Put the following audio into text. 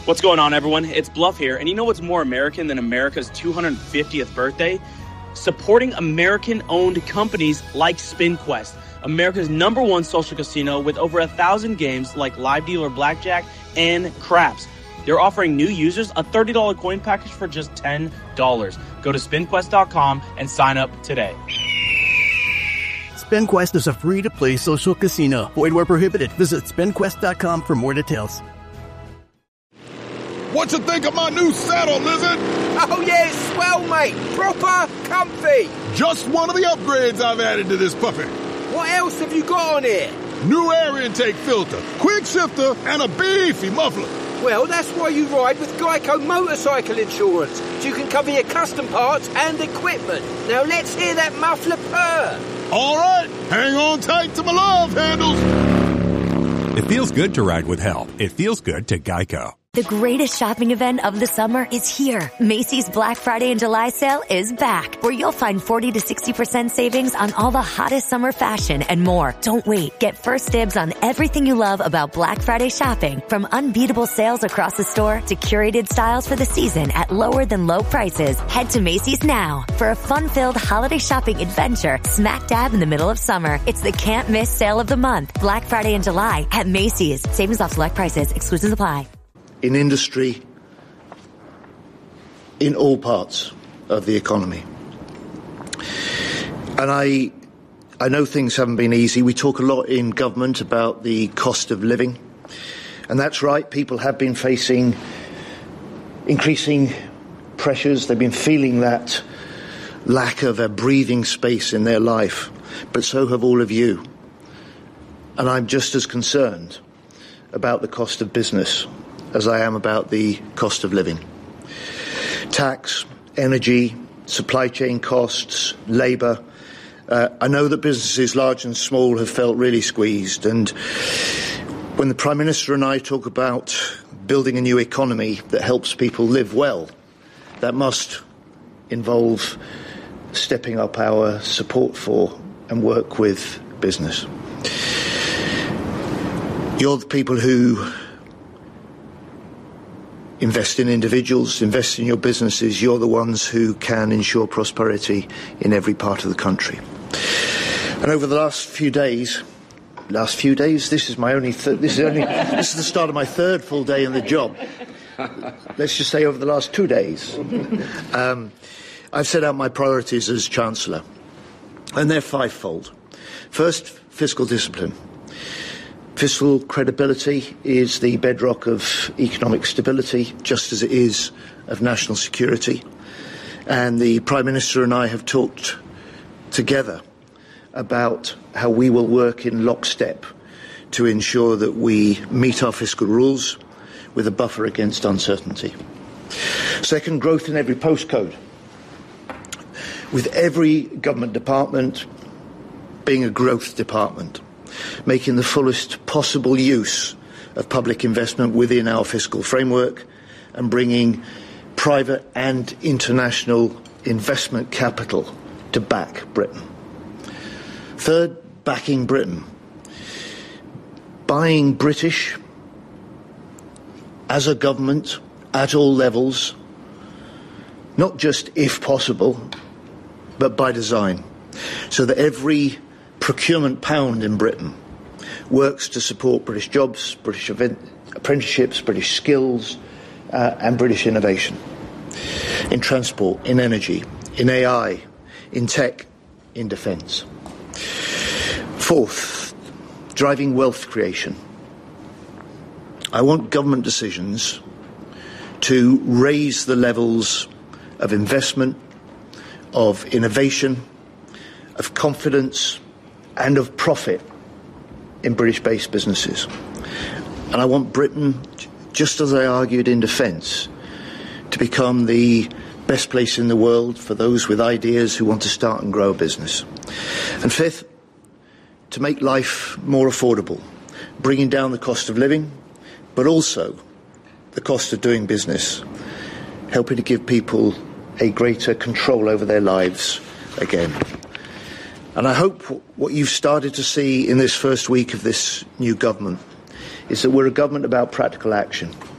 What's going on, everyone? It's Bluff here, and you know what's more American than America's 250th birthday? Supporting American-owned companies like SpinQuest, America's #1 social casino with over 1,000 games like live dealer blackjack and craps. They're offering new users a $30 coin package for just $10. Go to SpinQuest.com and sign up today. SpinQuest is a free-to-play social casino. Void where prohibited. Visit SpinQuest.com for more details. What you think of my new saddle, Lizard? Oh, yeah, it's swell, mate. Proper comfy. Just one of the upgrades I've added to this puppy. What else have you got on here? New air intake filter, quick shifter, and a beefy muffler. Well, that's why you ride with Geico Motorcycle Insurance. So you can cover your custom parts and equipment. Now let's hear that muffler purr. All right, hang on tight to my love handles. It feels good to ride with help. It feels good to Geico. The greatest shopping event of the summer is here. Macy's Black Friday and July sale is back, where you'll find 40 to 60% savings on all the hottest summer fashion and more. Don't wait. Get first dibs on everything you love about Black Friday shopping, from unbeatable sales across the store to curated styles for the season at lower than low prices. Head to Macy's now for a fun-filled holiday shopping adventure smack dab in the middle of summer. It's the can't miss sale of the month. Black Friday and July at Macy's. Savings off select prices. Exclusions apply. In industry, in all parts of the economy. And I know things haven't been easy. We talk a lot in government about the cost of living. And that's right, people have been facing increasing pressures. They've been feeling that lack of a breathing space in their life. But so have all of you. And I'm just as concerned about the cost of business as I am about the cost of living. Tax, energy, supply chain costs, labour. I know that businesses large and small have felt really squeezed, and when the Prime Minister and I talk about building a new economy that helps people live well, that must involve stepping up our support for and work with business. You're the people who invest in individuals, invest in your businesses. You're the ones who can ensure prosperity in every part of the country. And over the last few days, this is my only, this is the start of my third full day in the job. Let's just say over the last 2 days, I've set out my priorities as Chancellor, and they're fivefold. First, fiscal discipline. Fiscal credibility is the bedrock of economic stability, just as it is of national security. And the Prime Minister and I have talked together about how we will work in lockstep to ensure that we meet our fiscal rules with a buffer against uncertainty. Second, growth in every postcode, with every government department being a growth department, making the fullest possible use of public investment within our fiscal framework and bringing private and international investment capital to back Britain. Third, backing Britain. Buying British as a government at all levels, not just if possible, but by design, so that every procurement pound in Britain works to support British jobs, British apprenticeships, British skills, and British innovation in transport, in energy, in AI, in tech, in defence. Fourth, driving wealth creation. I want government decisions to raise the levels of investment, of innovation, of confidence, and of profit in British-based businesses. And I want Britain, just as I argued in defence, to become the best place in the world for those with ideas who want to start and grow a business. And fifth, to make life more affordable, bringing down the cost of living, but also the cost of doing business, helping to give people a greater control over their lives again. And I hope what you've started to see in this first week of this new government is that we're a government about practical action.